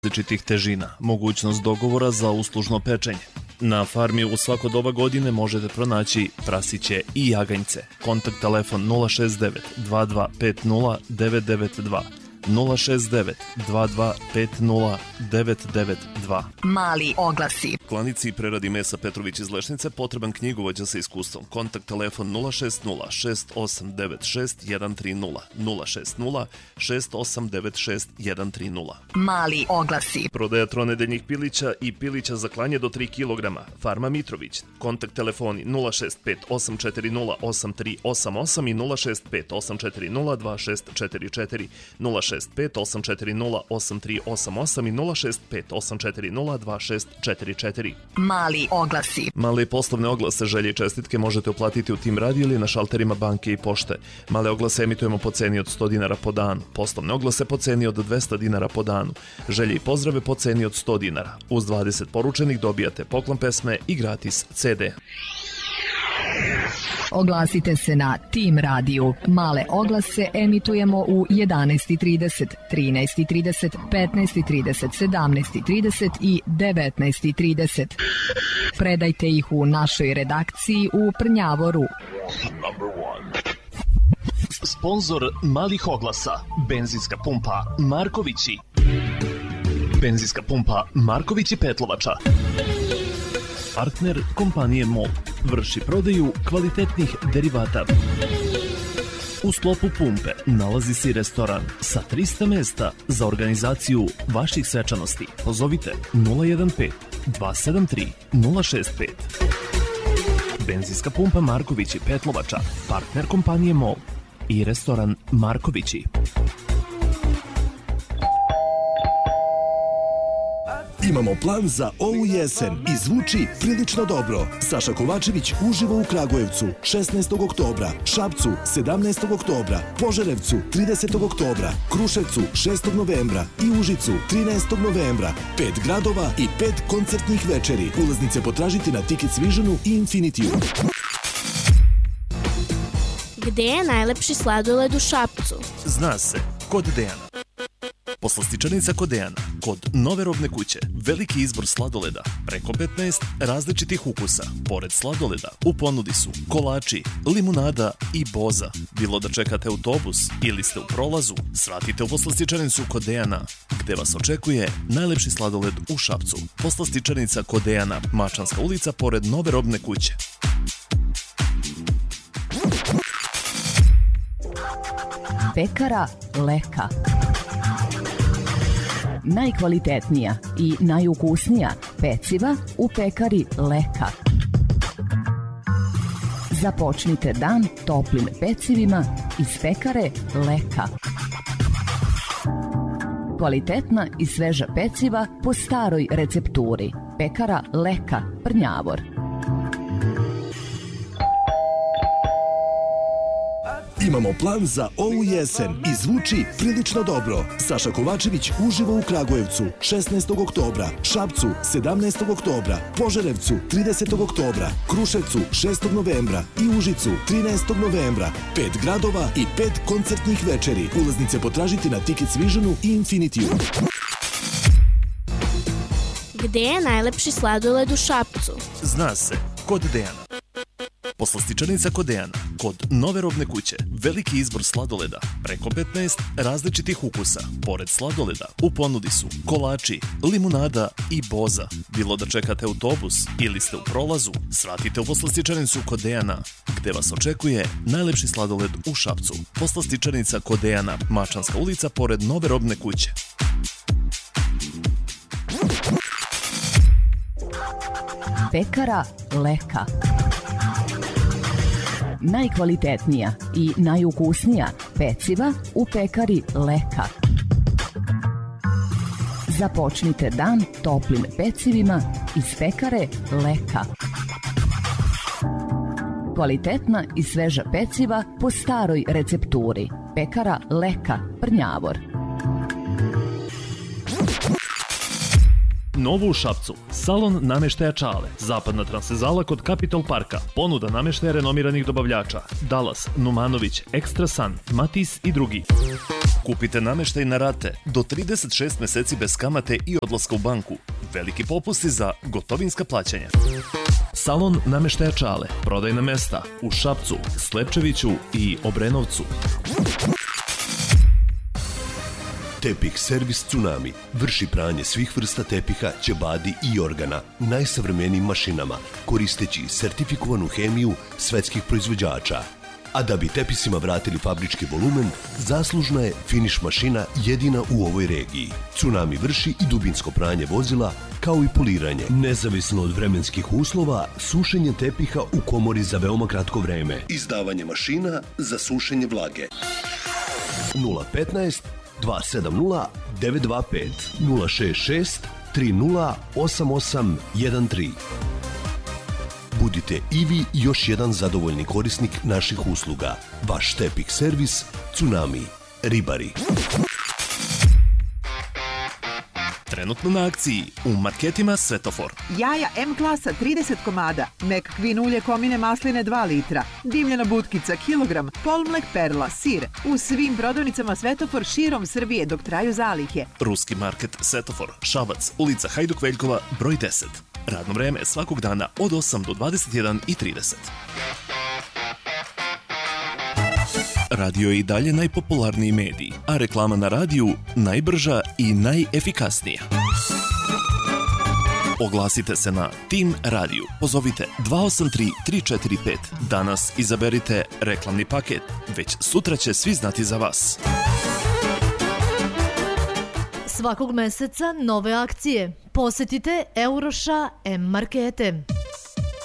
različitih težina, mogućnost dogovora za uslužno pečenje. Na farmi u svako doba godine možete pronaći prasiće i jaganjce. Kontakt telefon 069 2250 992. 069 2250 992. Mali oglasi. Klanici i preradi mesa Petrović iz Lešnice potreban knjigovođa sa iskustvom. Kontakt telefon 060 6896 130 060 6896 130. Mali oglasi. Prodaja tronedeljnih pilića i pilića za klanje do 3 kg. Farma Mitrović. Kontakt telefoni 065 840 8388 i 065 840 2644 065 840 8388 i 065 840 2644. Mali oglasi. Male poslovne oglase, želje i čestitke možete uplatiti u Tim Radio ili na šalterima banke i pošte. Male oglase emitujemo po ceni od 100 dinara po danu. Poslovne oglase po ceni od 200 dinara po danu. Želje i pozdrave po ceni od 100 dinara. Uz 20 poručenih dobijate poklon pesme i gratis CD. Oglasite se na Tim radiju. Male oglase emitujemo u 11:30, 13:30, 15:30, 17:30 i 19:30. Predajte ih u našoj redakciji u Prnjavoru. Sponzor malih oglasa, benzinska pumpa Markovići. Benzinska pumpa Markovići Petlovača. Partner kompanije MOL. Vrši prodaju kvalitetnih derivata. U sklopu pumpe nalazi se i restoran sa 300 mesta za organizaciju vaših svečanosti. Pozovite 015 273 065. Benzinska pumpa Markovići Petlovača. Partner kompanije MOL i restoran Markovići. Imamo plan za ovu jesen i zvuči prilično dobro. Saša Kovačević uživo u Kragujevcu 16. oktobra, Šapcu 17. oktobra, Požarevcu 30. oktobra, Kruševcu 6. novembra i Užicu 13. novembra. 5 gradova i 5 koncertnih večeri. Ulaznice potražite na Tickets Visionu i Infinitiju. Gde je najlepši sladoled u Šapcu? Zna se, kod Dejana. Poslastičarnica kod Dejana, kod nove robne kuće, veliki izbor sladoleda, preko 15 različitih ukusa. Pored sladoleda, u ponudi su kolači, limunada i boza. Bilo da čekate autobus ili ste u prolazu, svratite u poslastičarnicu kod Dejana, gde vas očekuje najlepši sladoled u Šapcu. Poslastičarnica kod Dejana, Mačanska ulica, pored nove robne kuće. Pekara Leka. Najkvalitetnija i najukusnija peciva u pekari Leka. Započnite dan toplim pecivima iz pekare Leka. Kvalitetna i sveža peciva po staroj recepturi. Pekara Leka, Prnjavor. Imamo plan za ovu jesen i zvuči prilično dobro. Saša Kovačević uživo u Kragujevcu 16. oktobra, Šapcu 17. oktobra, Požarevcu 30. oktobra, Kruševcu 6. novembra i Užicu 13. novembra. 5 gradova i 5 koncertnih večeri. Ulaznice potražite na Tickets Visionu i Infinitiju. Gde je najlepši sladoled u Šapcu? Zna se, kod Dejana. Poslastičarnica kod Dejana, kod nove robne kuće, veliki izbor sladoleda, preko 15 različitih ukusa. Pored sladoleda, u ponudi su kolači, limunada i boza. Bilo da čekate autobus ili ste u prolazu, svratite u poslastičarnicu kod Dejana, gde vas očekuje najlepši sladoled u Šapcu. Poslastičarnica kod Dejana, Mačanska ulica, pored nove robne kuće. Pekara Leka. Najkvalitetnija i najukusnija peciva u pekari Leka. Započnite dan toplim pecivima iz pekare Leka. Kvalitetna i sveža peciva po staroj recepturi. Pekara Leka, Prnjavor. Novo u Šapcu. Salon nameštaja Čale. Zapadna transvezala kod Capitol Parka. Ponuda nameštaja renomiranih dobavljača. Dallas, Numanović, Extra Sun, Matis i drugi. Kupite nameštaj na rate do 36 meseci bez kamate i odlaska u banku. Veliki popusti za gotovinska plaćanja. Salon nameštaja Čale, prodajna mesta u Šapcu, Slepčeviću i Obrenovcu. Tepih servis Tsunami vrši pranje svih vrsta tepiha, ćebadi i organa najsavremenijim mašinama, koristeći sertifikovanu hemiju svetskih proizvođača. A da bi tepisima vratili fabrički volumen, zaslužna je finiš mašina jedina u ovoj regiji. Tsunami vrši i dubinsko pranje vozila, kao i poliranje. Nezavisno od vremenskih uslova, sušenje tepiha u komori za veoma kratko vreme. Izdavanje mašina za sušenje vlage. 015 270 925 066 30 8813. Budite i vi još jedan zadovoljni korisnik naših usluga. Vaš tepih servis Tsunami Ribari. Trenutno na akciji u marketima Svetofor. Jaja M klasa 30 komada, McQueen ulje komine masline 2 litra, dimljena butkica kilogram, polmlek perla, sir. U svim prodavnicama Svetofor širom Srbije dok traju zalihe. Ruski market Svetofor, Šabac, ulica Hajduk Veljkova, broj 10. Radno vreme svakog dana od 8 do 21:30. Radio je i dalje najpopularniji medij, a reklama na radiju najbrža i najefikasnija. Oglasite se na Tim Radio. Pozovite 283 345. Danas izaberite reklamni paket. Već sutra će svi znati za vas. Svakog meseca nove akcije. Posetite Euroša M Markete.